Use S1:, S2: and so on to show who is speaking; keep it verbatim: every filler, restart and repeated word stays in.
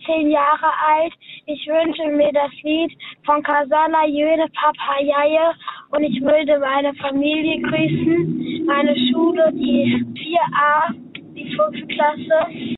S1: zehn Jahre alt. Ich wünsche mir das Lied von Kasala Jöne Papayaye und ich würde meine Familie grüßen, meine Schule, die vier a, die fünfte Klasse